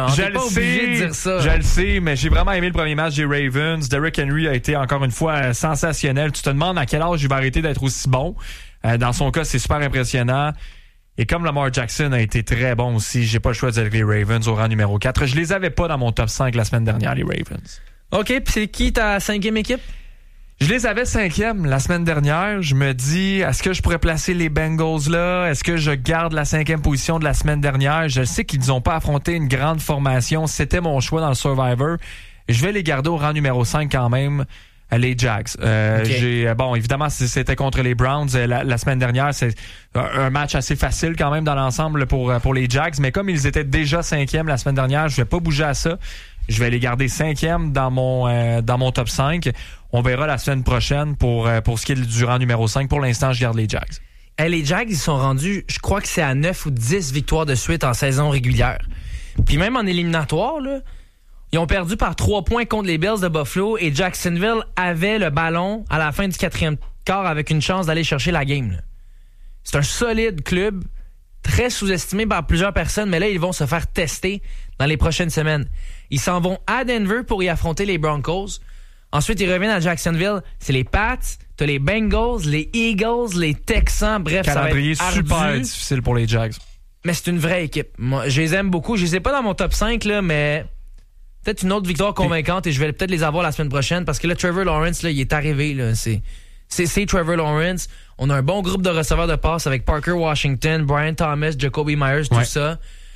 Je le obligé de dire ça. Je le sais, mais j'ai vraiment aimé le premier match des Ravens. Derrick Henry a été encore une fois sensationnel. Tu te demandes à quel âge il va arrêter d'être aussi bon. Dans son cas, c'est super impressionnant. Et comme Lamar Jackson a été très bon aussi, j'ai pas le choix de dire les Ravens au rang numéro 4. Je les avais pas dans mon top 5 la semaine dernière, les Ravens. OK, puis c'est qui ta 5e équipe? Je les avais 5e la semaine dernière. Je me dis, est-ce que je pourrais placer les Bengals là? Est-ce que je garde la 5e position de la semaine dernière? Je sais qu'ils n'ont pas affronté une grande formation. C'était mon choix dans le Survivor. Je vais les garder au rang numéro 5 quand même. Les Jags. Okay. Bon, évidemment, c'était contre les Browns la semaine dernière. C'est un match assez facile quand même dans l'ensemble pour les Jags. Mais comme ils étaient déjà 5e la semaine dernière, je vais pas bouger à ça. Je vais les garder 5e dans mon top 5. On verra la semaine prochaine pour ce qui est du rang numéro 5. Pour l'instant, je garde les Jags. Les Jags, ils sont rendus, je crois que c'est à 9 ou 10 victoires de suite en saison régulière. Puis même en éliminatoire, là, ils ont perdu par 3 points contre les Bills de Buffalo et Jacksonville avait le ballon à la fin du 4e quart avec une chance d'aller chercher la game. Là. C'est un solide club, très sous-estimé par plusieurs personnes, mais là, ils vont se faire tester dans les prochaines semaines. Ils s'en vont à Denver pour y affronter les Broncos. Ensuite, ils reviennent à Jacksonville. C'est les Pats, t'as les Bengals, les Eagles, les Texans. Bref, calendrier ça va être super ardu. difficile pour les Jags. Mais c'est une vraie équipe. Moi, je les aime beaucoup. Je les ai pas dans mon top 5, là, mais peut-être une autre victoire convaincante et je vais peut-être les avoir la semaine prochaine parce que là, Trevor Lawrence, là, il est arrivé. Là, c'est Trevor Lawrence. On a un bon groupe de receveurs de passes avec Parker Washington, Brian Thomas, Jacoby Myers, tout ça.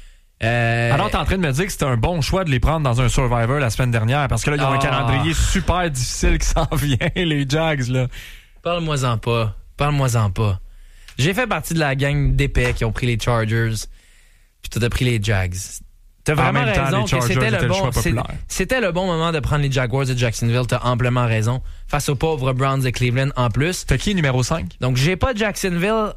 Alors, t'es en train de me dire que c'était un bon choix de les prendre dans un Survivor la semaine dernière parce que là, ils ont un calendrier super difficile qui s'en vient, les Jags, là. Parle-moi-en pas. J'ai fait partie de la gang d'épais qui ont pris les Chargers, puis toi, t'as pris les Jags. T'as vraiment raison que c'était le bon moment de prendre les Jaguars de Jacksonville. T'as amplement raison. Face aux pauvres Browns de Cleveland en plus. T'as qui, numéro 5? Donc, j'ai pas Jacksonville.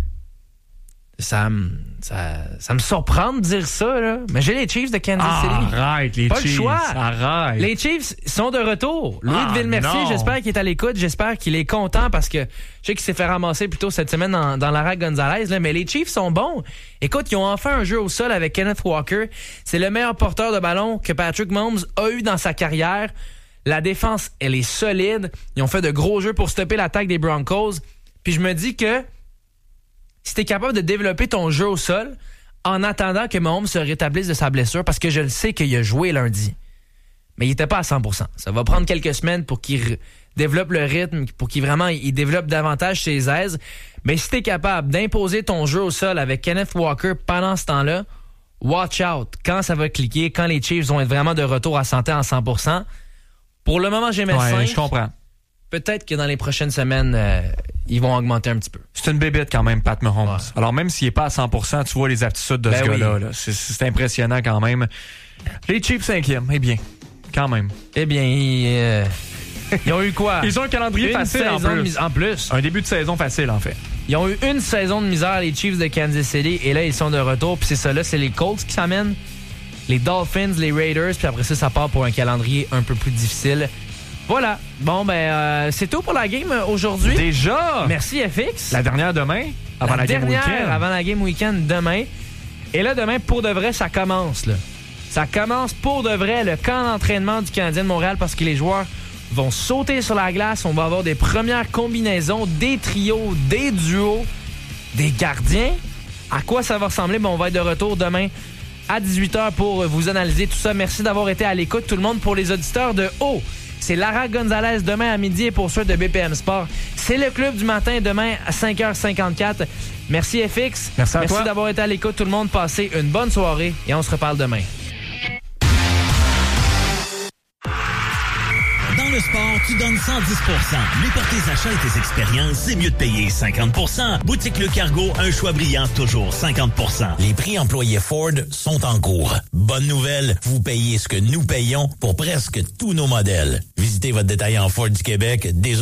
Ça me surprend de dire ça, là. Mais j'ai les Chiefs de Kansas City. Arrête, les pas Chiefs. Le choix. Arrête. Les Chiefs sont de retour. Louis de Villemercier, j'espère qu'il est à l'écoute. J'espère qu'il est content parce que je sais qu'il s'est fait ramasser plus tôt cette semaine dans Lara Gonzalez, là. Mais les Chiefs sont bons. Écoute, ils ont enfin un jeu au sol avec Kenneth Walker. C'est le meilleur porteur de ballon que Patrick Mahomes a eu dans sa carrière. La défense, elle est solide. Ils ont fait de gros jeux pour stopper l'attaque des Broncos. Puis je me dis que si t'es capable de développer ton jeu au sol en attendant que Mahomes se rétablisse de sa blessure, parce que je le sais qu'il a joué lundi, mais il était pas à 100%. Ça va prendre quelques semaines pour qu'il développe le rythme, pour qu'il vraiment il développe davantage ses aises. Mais si t'es capable d'imposer ton jeu au sol avec Kenneth Walker pendant ce temps-là, watch out. Quand ça va cliquer, quand les Chiefs vont être vraiment de retour à santé en 100%. Pour le moment, j'ai mis 5. Je comprends. Peut-être que dans les prochaines semaines, ils vont augmenter un petit peu. C'est une bébête quand même, Pat Mahomes. Ouais. Alors même s'il n'est pas à 100%, tu vois les aptitudes de ce gars-là. Là. C'est impressionnant quand même. Les Chiefs 5e, eh bien, quand même. Eh bien, ils ont eu quoi? Ils ont un calendrier facile en plus. Un début de saison facile, en fait. Ils ont eu une saison de misère, les Chiefs de Kansas City, et là, ils sont de retour. Puis c'est ça, là, c'est les Colts qui s'amènent, les Dolphins, les Raiders, puis après ça part pour un calendrier un peu plus difficile. Voilà. Bon, c'est tout pour la game aujourd'hui. Déjà? Merci, FX. La dernière demain? Avant la game week-end. Avant la game week-end demain. Et là, demain, pour de vrai, ça commence, là. Ça commence pour de vrai le camp d'entraînement du Canadien de Montréal parce que les joueurs vont sauter sur la glace. On va avoir des premières combinaisons, des trios, des duos, des gardiens. À quoi ça va ressembler? On va être de retour demain à 18h pour vous analyser tout ça. Merci d'avoir été à l'écoute, tout le monde. Pour les auditeurs de haut, c'est Lara Gonzalez demain à midi et pour ceux de BPM Sport, c'est le club du matin demain à 5h54. Merci FX. Merci à toi. Merci d'avoir été à l'écoute, tout le monde. Passez une bonne soirée et on se reparle demain. Dans le sport, tu donnes 110%. Mais pour tes achats et tes expériences, c'est mieux de payer 50%. Boutique Le Cargo, un choix brillant, toujours 50%. Les prix employés Ford sont en cours. Bonne nouvelle, vous payez ce que nous payons pour presque tous nos modèles. Visitez votre détaillant Ford du Québec dès